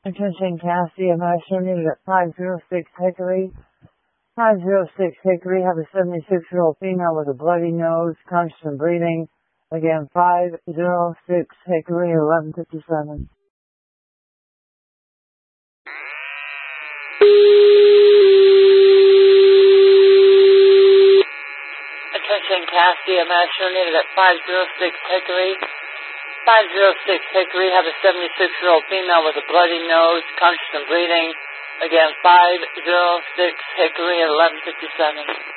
Attention Cassie, Emerson needed at 506 Hickory. 506 Hickory, have a 76-year-old female with a bloody nose, constant bleeding. Again, 506 Hickory, 1157. Attention Cassie, Emerson needed at 506 Hickory. 506 Hickory, have a 76-year-old female with a bloody nose, conscious and bleeding. Again, 506 Hickory at 1157.